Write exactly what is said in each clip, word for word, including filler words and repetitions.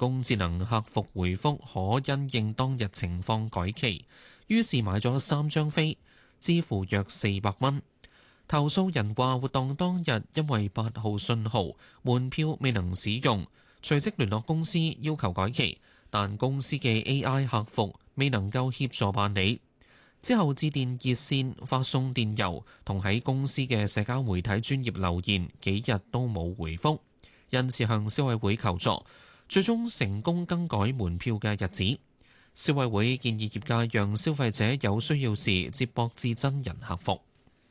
工智能客服回覆可因應當日情況改期，於是買咗三張飛，支付約四百蚊。投訴人話活動當日因為八號信號，門票未能使用，隨即聯絡公司要求改期，但公司嘅 A I 客服未能夠協助辦理。之後致電熱線、發送電郵同喺公司嘅社交媒體專頁留言，幾日都冇回覆，因此向消委會求助，最終成功更改門票嘅日子。消委會建議業界讓消費者有需要時接駁至真人客服。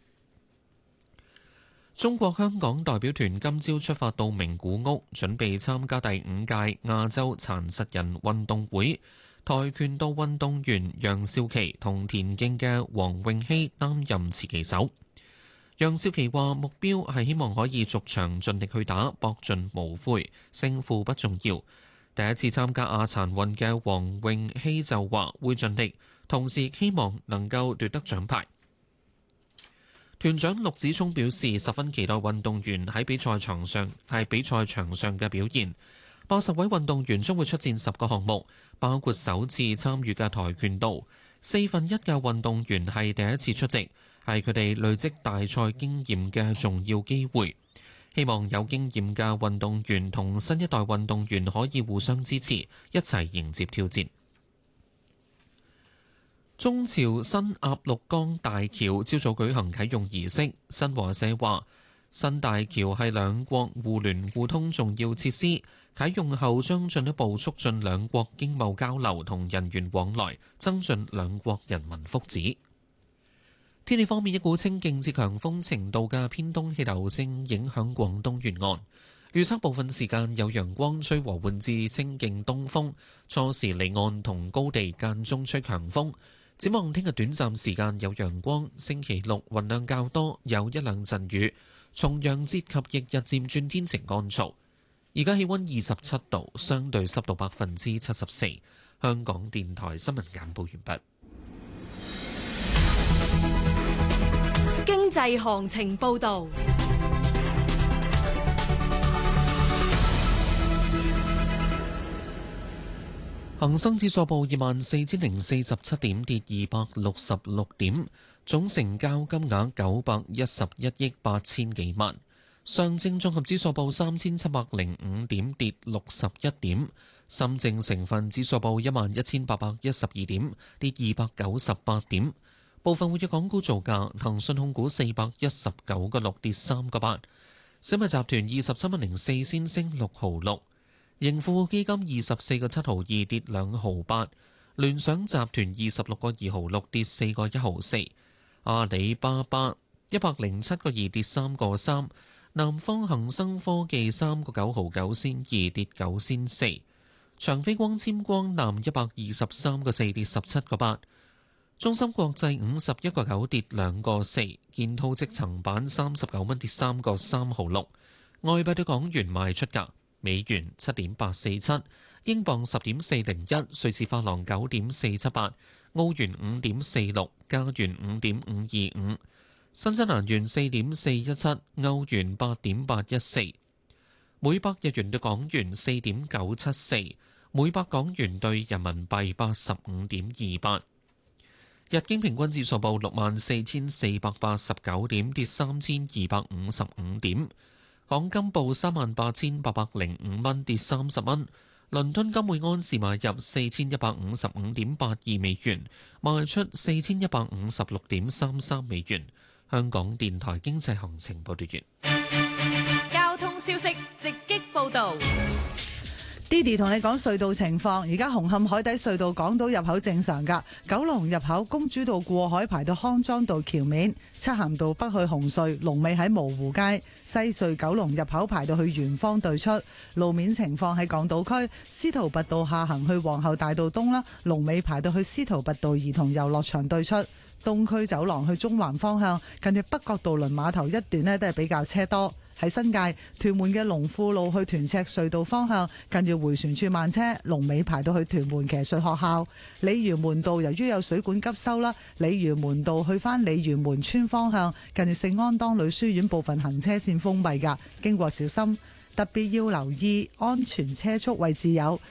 中國香港代表團今朝出發到名古屋，準備參加第五屆亞洲殘疾人運動會。跆拳道運動員楊少琪同田徑嘅黃永熙擔任持旗手。楊少琪話目標係希望可以逐場盡力去打，搏盡無悔，勝負不重要。第一次參加亞殘運嘅黃永熙就話會盡力，同時希望能夠奪得獎牌。團長陸子聰表示十分期待運動員喺比賽場上係比賽場上嘅表現。八十位運動員將會出戰十個項目，包括首次參與嘅跆拳道。四分一嘅運動員係第一次出席，係佢哋累積大賽經驗嘅重要機會。希望有經驗嘅運動員同新一代運動員可以互相支持，一齊迎接挑戰。中朝新鴨綠江大橋朝早舉行啟用儀式，新華社話新大橋係兩國互聯互通重要設施。啟用後將進一步促進兩國經貿交流同人員往來，增進兩國人民福祉。天氣方面，一股清勁至強風程度嘅偏東氣流正影響廣東沿岸，預測部分時間有陽光，吹和緩至清勁東風，初時離岸同高地間中吹強風。展望聽日短暫時間有陽光，星期六雲量較多，有一兩陣雨。重陽節及翌日漸轉天晴乾燥。而家氣溫二十七度，相對濕度百分之七十四。香港電台新聞簡報完畢。 經濟行情報導， 恒生指數報二萬四千零四十七點，跌二百六十六點，總成交金額九百一十一億八千幾萬。上證綜合指數報三千七百零五點，跌六十一點。深證成分指數報一萬一千八百一十二點，跌二百九十八點。部分活躍港股造價，騰訊控股四百一十九個六，跌三個八。小米集團二十七蚊零四仙，升六毫六。盈富基金二十四個七毫二，跌兩毫八。聯想集團二十六個二毫六，跌四個一毫四。阿里巴巴一百零七個二，跌三個三。南方恒生科技三個九毫九仙二，跌九仙四。長飛光纖光纜一百二十三個四，跌十七個八。中芯國際五十一個九，跌兩個四。建滔積層板三十九蚊，跌三個三毫六。外幣對港元賣出價：美元七點八四七，英鎊十點四零一，瑞士法郎九點四七八，澳元五點四六，加元五點五二五。新西蘭元四點四一七，歐元八點八一四，每百日元對港元四點九七四，每百港元對人民幣八十五點二八。日經平均指數報六萬四千四百八十九點，跌三千二百五十五點。港金報三萬八千八百零五蚊，跌三十蚊。倫敦金每安士買入四千一百五十五點八二美元，賣出四千一百五十六點三三美元。香港電台經濟行情報道完。 交通消息直擊報導。 Didi 同你講隧道情況，而家紅磡海底隧道港島入口正常㗎，九龍入口公主道過海排到康莊道橋面，漆咸道北去紅隧龍尾喺蕪湖街，西隧九龍入口排到去圓方對出。路面情況喺港島區，司徒拔道下行去皇后大道東啦，龍尾排到去司徒拔道兒童遊樂場對出。東區走廊去中環方向，近住北角渡輪碼頭一段呢都係比較車多。喺新界屯門嘅龍富路去屯赤隧道方向，近住迴旋處慢車，龍尾排到去屯門騎術學校。鯉魚門道由於有水管急修啦，鯉魚門道去返鯉魚門村方向，近住聖安當女書院部分行車線封閉㗎，經過小心。特別要留意安全車速位置有